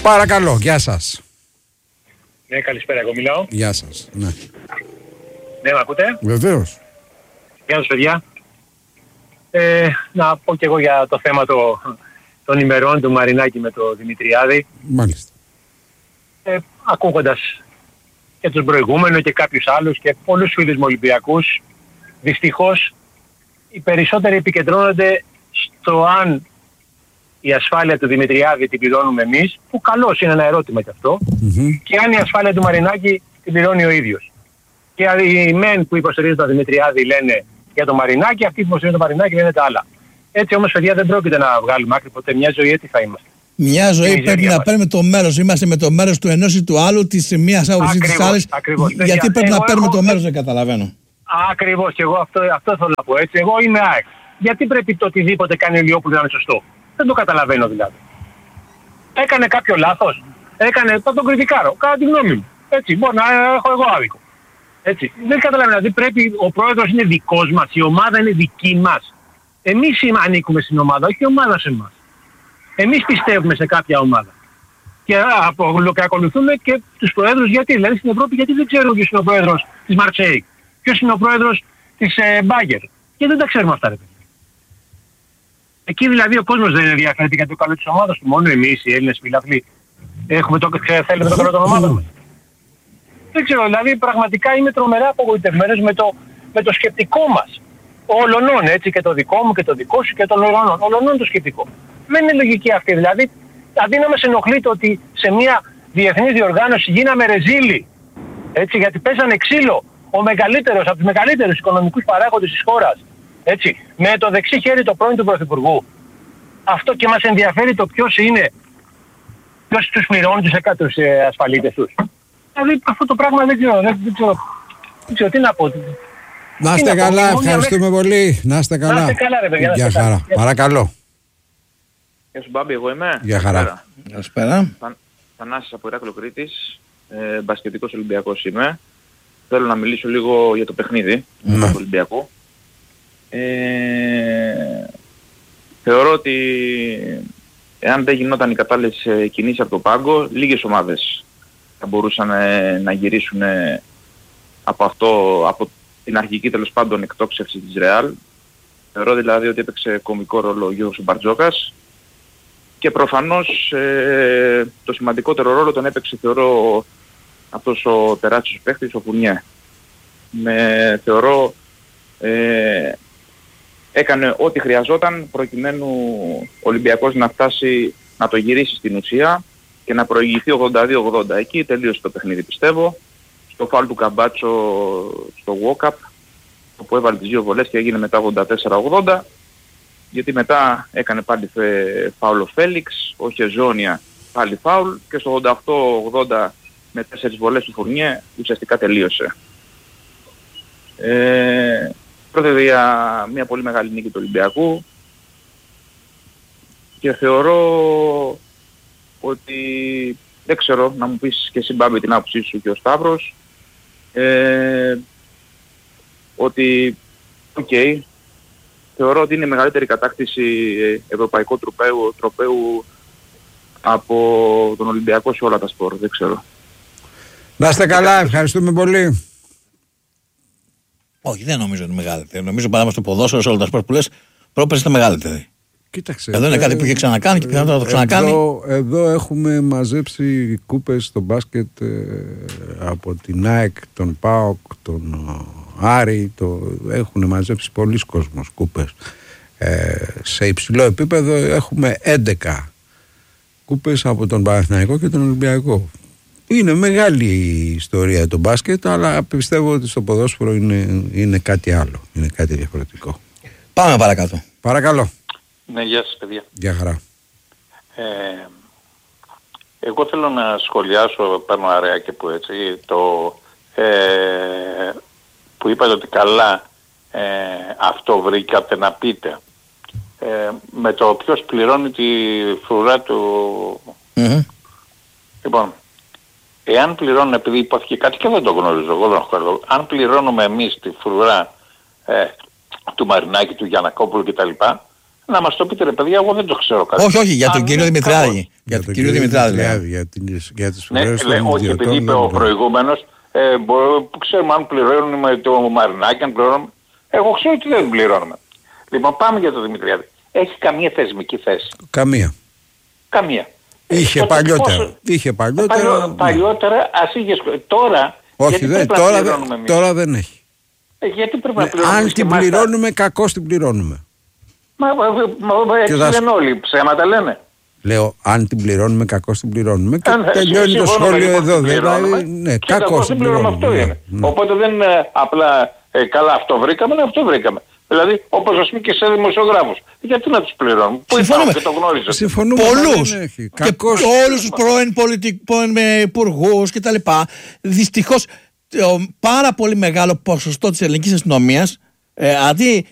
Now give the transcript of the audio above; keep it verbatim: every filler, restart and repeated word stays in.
Παρακαλώ, γεια σας. Ναι, καλησπέρα, εγώ μιλάω. Γεια σας, ναι. Ναι, με ακούτε? Βεβαίως. Γεια σας, παιδιά. Ε, να πω και εγώ για το θέμα το, των ημερών του Μαρινάκη με το Δημητριάδη. Μάλιστα. Ε, ακούγοντας και τους προηγούμενους και κάποιους άλλους και πολλούς φίλους μου Ολυμπιακούς, δυστυχώς οι περισσότεροι επικεντρώνονται στο αν η ασφάλεια του Δημητριάδη την πληρώνουμε εμείς, που καλώς είναι ένα ερώτημα κι αυτό, mm-hmm. και αν η ασφάλεια του Μαρινάκη την πληρώνει ο ίδιος. Και οι μεν που υποστηρίζουν τον Δημητριάδη λένε για τον Μαρινάκη, αυτοί που υποστηρίζουν τον Μαρινάκη λένε τα άλλα. Έτσι όμως, παιδιά, δεν πρόκειται να βγάλουμε άκρη ποτέ. Μια ζωή έτσι θα είμαστε. Μια ζωή πρέπει να παίρνουμε το μέρος. Είμαστε με το μέρος του ενός ή του άλλου, της μίας άποψης της άλλης. Γιατί πρέπει να παίρνουμε το μέρος, δεν καταλαβαίνω. Ακριβώς, και εγώ αυτό, αυτό θέλω να πω. Έτσι, εγώ είμαι ΑΕΚ. Γιατί πρέπει το οτιδήποτε κάνει ο Ηλιόπουλος να είναι σωστό? Δεν το καταλαβαίνω δηλαδή. Έκανε κάποιο λάθος? Έκανε, θα τον κριτικάρω, κατά τη γνώμη μου. Έτσι, μπορεί να έχω εγώ άδικο. Έτσι, δεν καταλαβαίνω. Δηλαδή πρέπει, ο πρόεδρος είναι δικός μας, η ομάδα είναι δική μας. Εμείς ανήκουμε στην ομάδα, όχι η ομάδα σε εμάς. Εμείς πιστεύουμε σε κάποια ομάδα. Και, α, και ακολουθούμε και τους προέδρους. Γιατί, δηλαδή στην Ευρώπη, γιατί δεν ξέρουμε ποιος είναι ο πρόεδρος της Μαρσέη, ποιος είναι ο πρόεδρος της Μπάγκερ. Και δεν τα ξέρουμε αυτά, ρε παιδί. Εκεί δηλαδή ο κόσμος δεν ενδιαφέρεται για το καλό της ομάδας του. Μόνο εμείς οι Έλληνες φιλαθλοί έχουμε το, θέλουμε το καλό των ομάδων μας. Δεν ξέρω, δηλαδή πραγματικά είμαι τρομερά απογοητευμένος με το, με το σκεπτικό μας. Ολονών, έτσι, και το δικό μου και το δικό σου και των ολονών. Ολονών το σκεπτικό. Δεν είναι λογική αυτή. Δηλαδή, αντί να μας ενοχλεί το ότι σε μια διεθνής διοργάνωση γίναμε ρεζίλοι, έτσι, γιατί πέσανε ξύλο ο μεγαλύτερος, από τους μεγαλύτερους οικονομικούς παράγοντες της χώρας, έτσι, με το δεξί χέρι το πρώην του Πρωθυπουργού. Αυτό και μας ενδιαφέρει το ποιος είναι, ποιος τους πληρώνει τους εκατούς ε, ασφαλίτες τους. Δηλαδή αυτό το πράγμα δεν ξέρω, δεν, δεν ξέρω, δεν ξέρω τι να πω. Να είστε καλά, ευχαριστούμε πολύ. Να είστε καλά. Να είστε καλά, ρε παιδιά. Γεια χαρά. Παρακαλώ. Γεια σου Μπάμπη, εγώ είμαι. Γεια χαρά. Καλησπέρα. Θανάσης από Ηράκλειο Κρήτης, ε, μπασκετικός Ολυμπιακός είμαι. Θέλω να μιλήσω λίγο για το παιχνίδι mm. του Ολυμπιακού. Ε, θεωρώ ότι εάν δεν γινόταν οι κατάλληλες κινήσεις από το πάγκο, λίγες ομάδες θα μπορούσαν ε, να γυρίσουν ε, από αυτό, από την αρχική τέλος πάντων εκτόξευση της Ρεάλ. Θεωρώ δηλαδή ότι έπαιξε κομβικό ρόλο ο Γιώργος Μπαρτζόκας και προφανώς ε, το σημαντικότερο ρόλο τον έπαιξε, θεωρώ, αυτός ο τεράστιος παίχτης, ο Φουρνιέ. Με, θεωρώ ε, έκανε ό,τι χρειαζόταν προκειμένου ο Ολυμπιακός να φτάσει να το γυρίσει στην ουσία και να προηγηθεί ογδόντα δύο ογδόντα. Εκεί τελείωσε το παιχνίδι, πιστεύω. Στο φάουλ του Καμπάτσο στο walk-up, όπου έβαλε τις δύο βολές και έγινε μετά ογδόντα τέσσερα ογδόντα. Γιατί μετά έκανε πάλι φάουλ ο Φέλιξ, ο Χεζόνια πάλι φάουλ και στο ογδόντα οκτώ ογδόντα με τέσσερις βολές του Φουρνιέ ουσιαστικά τελείωσε. Ε, πρόκειται για μια πολύ μεγάλη νίκη του Ολυμπιακού και θεωρώ ότι, δεν ξέρω, να μου πεις και εσύ Μπάμπη την άποψή σου και ο Σταύρος, ε, ότι οκ, okay, θεωρώ ότι είναι η μεγαλύτερη κατάκτηση ευρωπαϊκού τροπαίου, τροπαίου από τον Ολυμπιακό σε όλα τα σπορ, δεν ξέρω. Να είστε καλά, ευχαριστούμε πολύ. Όχι, δεν νομίζω ότι είναι μεγαλύτερη. Νομίζω παρά στο ποδόσφαιρο σε όλα τα σπορ που λες, πρόπερση ήταν μεγαλύτερη. Κοίταξε. Εδώ είναι κάτι που είχε ξανακάνει και πιθανότατα να το ξανακάνει. Εδώ, εδώ έχουμε μαζέψει κούπες στο μπάσκετ ε, από την ΑΕΚ, τον ΠΑΟΚ, τον Άρη. Το, έχουν μαζέψει πολλοί κόσμος κούπες. Ε, σε υψηλό επίπεδο έχουμε έντεκα κούπες από τον Παναθηναϊκό και τον Ολυμπιακό. Είναι μεγάλη η ιστορία το μπάσκετ, αλλά πιστεύω ότι στο ποδόσφαιρο είναι, είναι κάτι άλλο. Είναι κάτι διαφορετικό. Πάμε παρακάτω. Παρακαλώ. Ναι, γεια σας παιδιά. Γεια χαρά. Ε, εγώ θέλω να σχολιάσω, παίρνω αραιά και που έτσι, το ε, που είπατε ότι καλά ε, αυτό βρήκατε να πείτε. Ε, με το ποιος πληρώνει τη φρουρά του... Mm-hmm. Λοιπόν, εάν πληρώνουν, επειδή υπόθηκε κάτι και δεν το γνωρίζω, εγώ δεν έχω λόγο, αν πληρώνουμε εμείς τη φρουρά ε, του Μαρινάκη, του Γιαννακόπουλου κτλ, να μας το πείτε ρε παιδιά, εγώ δεν το ξέρω κάτι. Όχι, όχι, για τον κύριο Δημητριάδη. Για τον κύριο Δημητριάδη. Για τις ναι, όχι, επειδή είπε ο προηγούμενος, ε, μπορώ, ξέρουμε αν πληρώνουμε το Μαρινάκι, αν πληρώνουμε. Εγώ ξέρω ότι δεν πληρώνουμε. Λοιπόν, πάμε για τον Δημητριάδη. Έχει καμία θεσμική θέση? Καμία. Καμία. Είχε τότε παλιότερα. Πόσο... Είχε παλιότερα. Παλιό, παλιότερα, ας είχες... Τώρα... Όχι, δεν, τώρα, δε, τώρα δεν έχει. Ε, γιατί πρέπει ναι, να πληρώνουμε? Αν την πληρώνουμε, μάστα... κακώς την πληρώνουμε. Μα, μα, μα, μα έτσι θα... λένε όλοι, ψέματα λένε. Λέω, αν την πληρώνουμε, κακώς την πληρώνουμε. Και ε, τελειώνει το σχόλιο εδώ. Δηλαδή, ναι, κακώς την πληρώνουμε. Αυτό ναι, είναι. Ναι. Οπότε δεν είναι απλά ε, καλά αυτό βρήκαμε, ναι, αυτό βρήκαμε. Δηλαδή, όπως ας πούμε και σε δημοσιογράφους. Γιατί να τους πληρώνουμε? Πού υπάρχουν και το γνώριζε? Συμφωνούμε. Πολλούς. Και κακώς... όλους τους πρώην, πολιτικ... πρώην υπουργούς και τα λοιπά. Δυστυχώς, πάρα πολύ μεγάλο ποσοστό της ελληνικής αστυνομίας, ε, αντί